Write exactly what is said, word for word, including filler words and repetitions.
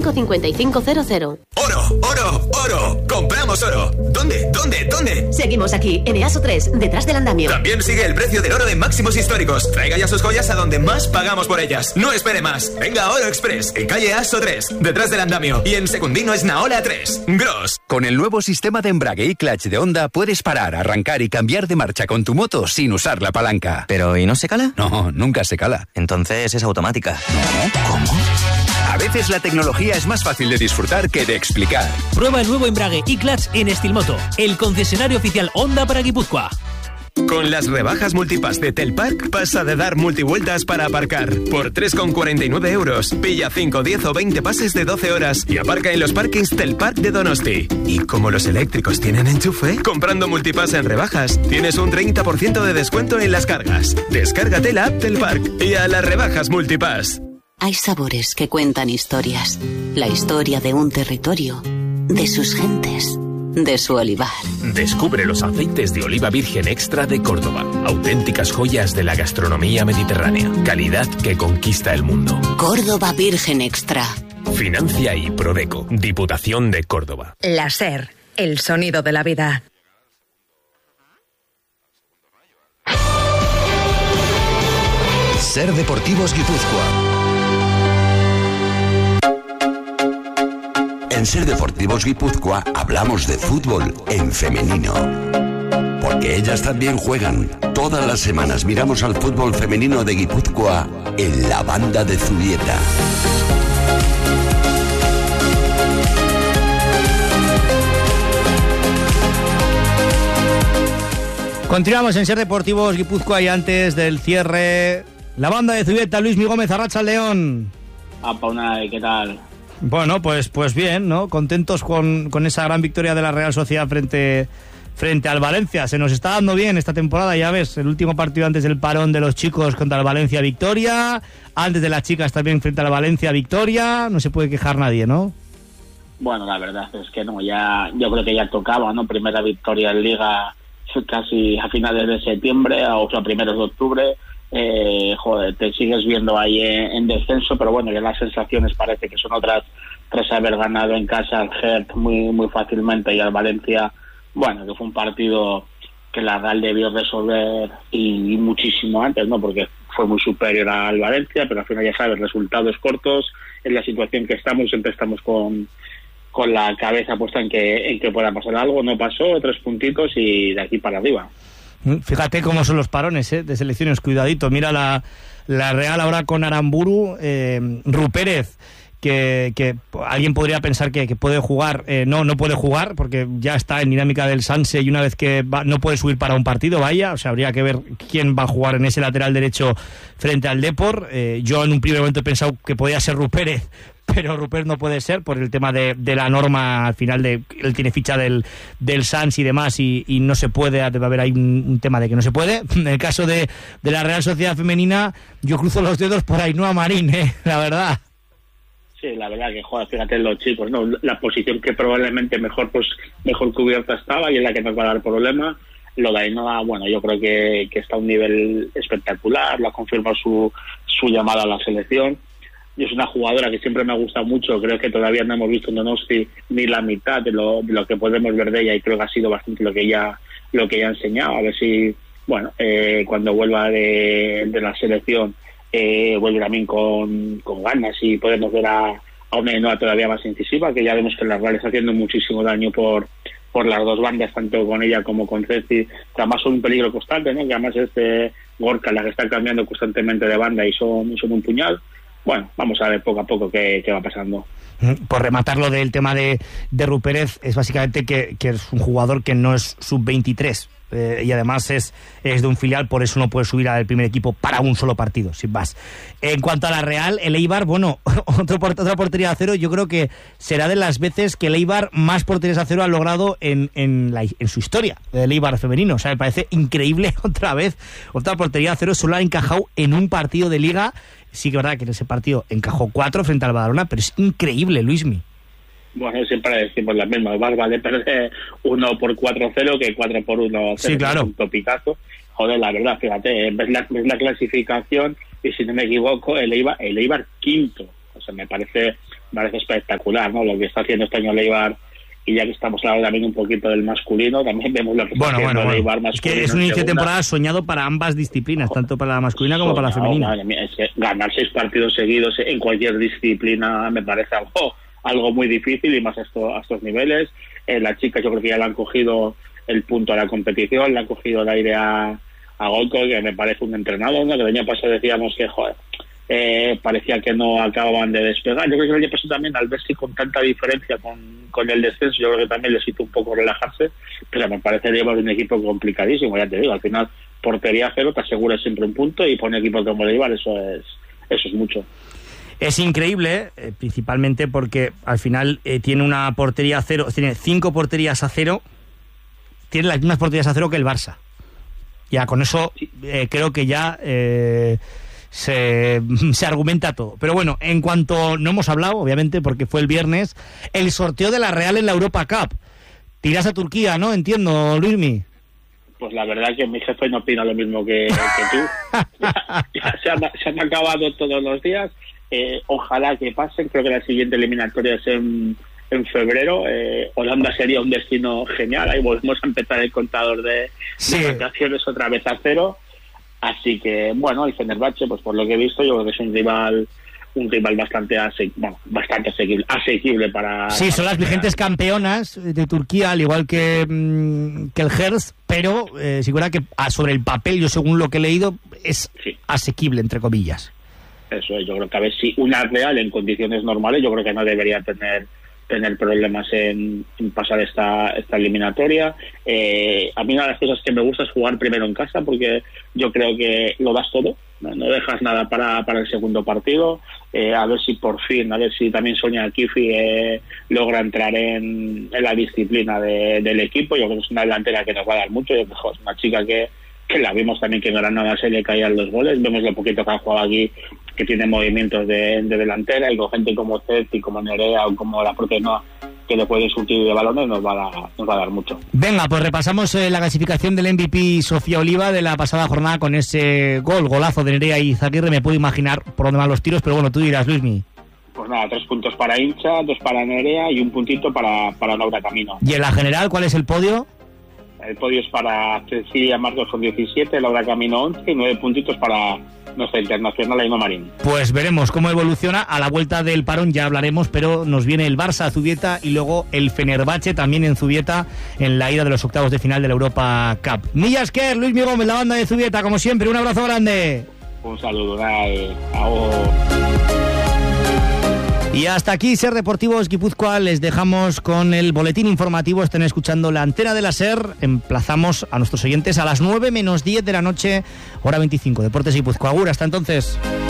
cinco cinco cinco cero cero. ¡Oro! ¡Oro! ¡Oro! ¡Compramos oro! ¿Dónde? ¿Dónde? ¿Dónde? Seguimos aquí, en EASO tres, detrás del andamio. También sigue el precio del oro en máximos históricos. Traiga ya sus joyas a donde más pagamos por ellas. No espere más. Venga a Oro Express, en calle EASO tres, detrás del andamio. Y en Secundino Esnaola tres. Gross. Con el nuevo sistema de embrague y clutch de Honda puedes parar, arrancar y cambiar de marcha con tu moto sin usar la palanca. ¿Pero y no se cala? No, nunca se cala. Entonces es automática. No, ¿cómo? A veces la tecnología es más fácil de disfrutar que de explicar. Prueba el nuevo embrague y clutch en Estilmoto, el concesionario oficial Honda para Guipúzcoa. Con las rebajas Multipass de Telpark pasa de dar multivueltas para aparcar. Por tres con cuarenta y nueve euros, pilla cinco, diez o veinte pases de doce horas y aparca en los parkings Telpark de Donosti. Y como los eléctricos tienen enchufe, comprando Multipass en rebajas, tienes un treinta por ciento de descuento en las cargas. Descárgate la app Telpark y a las rebajas Multipass. Hay sabores que cuentan historias. La historia de un territorio, de sus gentes, de su olivar. Descubre los aceites de oliva virgen extra de Córdoba. Auténticas joyas de la gastronomía mediterránea. Calidad que conquista el mundo. Córdoba Virgen Extra. Financia y Prodeco. Diputación de Córdoba. La SER, el sonido de la vida. SER Deportivos Guipúzcoa. En SER Deportivos Guipúzcoa hablamos de fútbol en femenino. Porque ellas también juegan. Todas las semanas miramos al fútbol femenino de Guipúzcoa en la banda de Zubieta. Continuamos en SER Deportivos Guipúzcoa y antes del cierre, la banda de Zubieta, Luismi Gómez, Arratsaldeón. Apa, una, ¿qué tal? Bueno, pues, pues bien, ¿no? Contentos con, con esa gran victoria de la Real Sociedad frente, frente al Valencia. Se nos está dando bien esta temporada, ya ves, el último partido antes del parón de los chicos contra el Valencia, victoria. Antes de las chicas también frente al Valencia, victoria. No se puede quejar nadie, ¿no? Bueno, la verdad es que no, ya yo creo que ya tocaba, ¿no? Primera victoria en Liga casi a finales de septiembre, o sea, primeros de octubre. Eh, joder, te sigues viendo ahí en, en descenso, pero bueno, que las sensaciones parece que son otras, tras haber ganado en casa al Gert muy muy fácilmente y al Valencia, bueno, que fue un partido que la Real debió resolver y, y muchísimo antes, ¿no? Porque fue muy superior al Valencia, pero al final ya sabes, resultados cortos, en la situación que estamos, siempre estamos con con la cabeza puesta en que en que pueda pasar algo. No pasó, tres puntitos y de aquí para arriba. Fíjate cómo son los parones, ¿eh? De selecciones, cuidadito. Mira la, la Real ahora con Aramburu, eh, Rupérez, que, que alguien podría pensar que, que puede jugar, eh, no, no puede jugar porque ya está en dinámica del Sanse y una vez que va, no puede subir para un partido, vaya, o sea, habría que ver quién va a jugar en ese lateral derecho frente al Depor. Eh, yo en un primer momento he pensado que podía ser Rupérez, pero Rupert no puede ser por el tema de, de la norma, al final de él tiene ficha del, del Sans y demás y, y no se puede, debe haber ahí un, un tema de que no se puede. En el caso de, de la Real Sociedad Femenina, yo cruzo los dedos por Ainhoa Marín, ¿eh? La verdad. Sí, la verdad que, joder, fíjate los chicos, ¿no? La posición que probablemente mejor pues mejor cubierta estaba y es la que nos va a dar problema. Lo de Ainhoa, bueno, yo creo que, que está a un nivel espectacular, lo ha confirmado su, su llamada a la selección. Y es una jugadora que siempre me ha gustado mucho. Creo que todavía no hemos visto en Donosti ni la mitad de lo, de lo que podemos ver de ella y creo que ha sido bastante lo que ella lo que ella ha enseñado. A ver si, bueno, eh, cuando vuelva de, de la selección eh, vuelve también con, con ganas y podemos ver a, a una Ainhoa todavía más incisiva, que ya vemos que la Real está haciendo muchísimo daño por por las dos bandas, tanto con ella como con Ceci, que además son un peligro constante, ¿no? Que además es este Gorka la que está cambiando constantemente de banda y son, son un puñal. Bueno, vamos a ver poco a poco qué, qué va pasando. Por rematarlo del tema de, de Rupérez, es básicamente que, que es un jugador que no es sub veintitrés eh, y además es, es de un filial, por eso no puede subir al primer equipo para un solo partido, sin más. En cuanto a la Real, el Eibar, bueno, otro, otra portería a cero, yo creo que será de las veces que el Eibar más porterías a cero ha logrado en, en, la, en su historia, el Eibar femenino. O sea, me parece increíble otra vez, otra portería a cero, solo ha encajado en un partido de Liga. Sí que es verdad que en ese partido encajó cuatro frente al Badalona, pero es increíble, Luismi. Bueno, siempre decimos las mismas. Más vale perder uno por cuatro cero que cuatro por uno. Sí, claro. Un topicazo. Joder, la verdad, fíjate, ves la, ves la clasificación y si no me equivoco, el Eibar, el Eibar quinto. O sea, me parece parece espectacular, ¿no? Lo que está haciendo este año el Eibar, y ya que estamos hablando también un poquito del masculino, también vemos lo que está bueno, haciendo bueno, el bueno. Eibar masculino. Es que es un inicio de segunda. temporada soñado para ambas disciplinas, tanto para la masculina como para la femenina. Madre mía, es que ganar seis partidos seguidos en cualquier disciplina me parece algo, algo muy difícil, y más a, esto, a estos niveles. Eh, las chicas yo creo que ya le han cogido el punto a la competición, le han cogido el aire a, a Golko, que me parece un entrenador, ¿no? Que el año pasado decíamos que, joder, eh, parecía que no acababan de despegar. Yo creo que el año pasado también, al verse con tanta diferencia con, con el descenso, yo creo que también les hizo un poco relajarse, pero me parece que lleva un equipo complicadísimo, ya te digo, al final portería cero, te asegura siempre un punto, y pone equipos como el Eibar, eso es, eso es mucho. Es increíble, eh, principalmente porque al final eh, tiene una portería a cero, tiene cinco porterías a cero, tiene las mismas porterías a cero que el Barça. Ya con eso eh, creo que ya eh, se, se argumenta todo. Pero bueno, en cuanto no hemos hablado, obviamente, porque fue el viernes, el sorteo de la Real en la Europa Cup. Tiras a Turquía, ¿no? Entiendo, Luismi. Pues la verdad que mi jefe no opina lo mismo que, que tú. ya, ya se, han, se han acabado todos los días. Eh, ojalá que pasen. Creo que la siguiente eliminatoria es en, en febrero. Eh, Holanda sería un destino genial. Ahí volvemos a empezar el contador de, sí. de vacaciones otra vez a cero. Así que, bueno, el Fenerbahce, pues por lo que he visto, yo creo que es un rival un rival bastante ase, bueno, bastante asequible, asequible para... Sí, para son las vigentes campeonas de Turquía, al igual que, mmm, que el Hertz, pero eh, segura que ah, sobre el papel, yo según lo que he leído, es sí. asequible, entre comillas. Eso es, yo creo que a ver si una Real en condiciones normales, yo creo que no debería tener tener problemas en, en pasar esta esta eliminatoria. Eh, a mí una de las cosas que me gusta es jugar primero en casa, porque yo creo que lo das todo, no, no dejas nada para, para el segundo partido. Eh, a ver si por fin, a ver si también Sonia Kifi eh, logra entrar en, en la disciplina de, del equipo. Yo creo que es una delantera que nos va a dar mucho. Yo creo que es una chica que, que la vimos también que en Granada se le caían los goles. Vemos lo poquito que ha jugado aquí, que tiene movimientos de, de delantera, y con gente como Ceti, como Nerea o como la propia Noa, que le pueden surtir de balones, nos va a dar, nos va a dar mucho. Venga, pues repasamos eh, la clasificación del M V P Sofía Oliva de la pasada jornada con ese gol, golazo de Nerea y Izaguirre. Me puedo imaginar por dónde van los tiros, pero bueno, tú dirás, Luismi. Pues nada, tres puntos para Hincha, dos para Nerea y un puntito para, para Laura Camino. ¿Y en la general cuál es el podio? El podio es para Cecilia Marcos con diecisiete, Laura Camino once y nueve puntitos para nuestra internacional Ainhoa Marín. Pues veremos cómo evoluciona. A la vuelta del parón ya hablaremos, pero nos viene el Barça a Zubieta y luego el Fenerbahce también en Zubieta en la ida de los octavos de final de la Europa Cup. Millas Kerr, Luis Miguel Gómez, la banda de Zubieta, como siempre, un abrazo grande. Un saludo, dale. Ahora. Y hasta aquí Ser Deportivos Guipúzcoa. Les dejamos con el boletín informativo. Estén escuchando la antena de la Ser. Emplazamos a nuestros oyentes a las nueve menos diez de la noche, hora veinticinco. Deportes Guipúzcoa. Agur, hasta entonces.